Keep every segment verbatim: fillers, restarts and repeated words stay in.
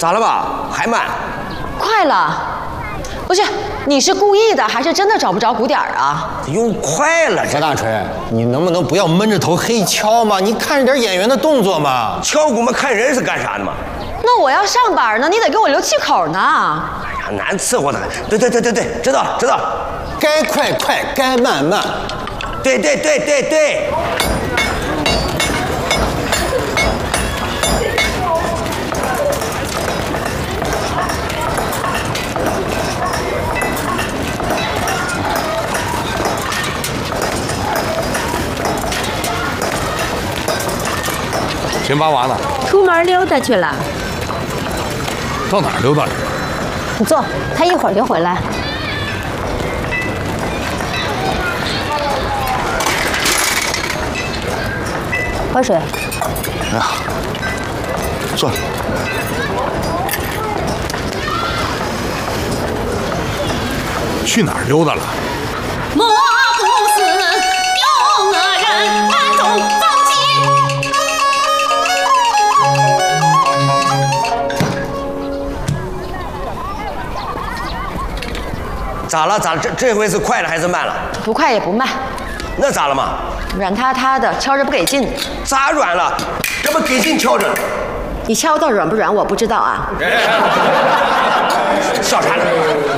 咋了吧？还慢？ 快了。不是，你是故意的还是真的找不着鼓点啊？ 用快了， 何大锤，你能不能不要闷着头黑敲嘛？你看着点演员的动作嘛。 敲鼓嘛，看人是干啥的嘛？ 那我要上班呢，你得给我留气口呢。 哎呀，难伺候的很。对对对对对，知道了知道了。 该快快，该慢慢。 对对对对对。 秦八娃呢？ 出门溜达去了。 到哪儿溜达去？ 你坐，他一会儿就回来。喝水。 哎呀，坐。去哪儿溜达了？ 莫不是丢恶人暗中走亲。 咋了咋了？这这回是快了还是慢了？ 不快也不慢。 那咋了嘛？ 软塌塌的，敲着不给劲。 咋软了？这不给劲敲着。 你敲到软不软我不知道啊。 笑啥呢？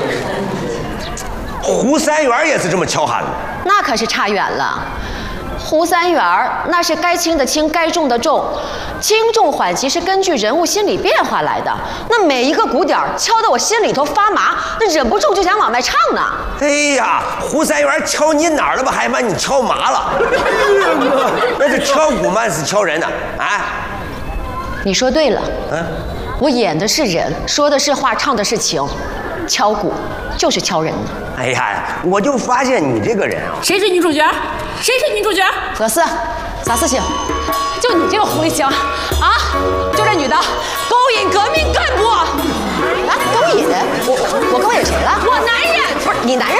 胡三元也是这么敲哈的。 那可是差远了。胡三元那是该轻的轻，该重的重，轻重缓急是根据人物心理变化来的。那每一个鼓点敲得我心里头发麻，那忍不住就想往外唱呢。 哎呀，胡三元敲你哪儿了吧？还把你敲麻了。那是敲鼓慢是敲人的啊？ 你说对了， 嗯， 我演的是人，说的是话，唱的是情，敲鼓就是敲人的。 哎呀，我就发现你这个人啊， 谁是女主角？谁是女主角？ 何四，啥事情？就你这个狐狸精啊！就这女的，